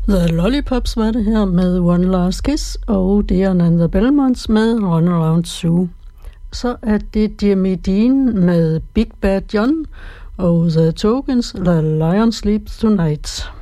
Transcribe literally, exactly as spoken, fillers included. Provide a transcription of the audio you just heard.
The Lollipops var det her med One Last Kiss, og det er Nanda Belmonts med Run Around Sue. Så er det Jimmy Dean med Big Bad John og The Tokens, The Lion Sleeps Tonight.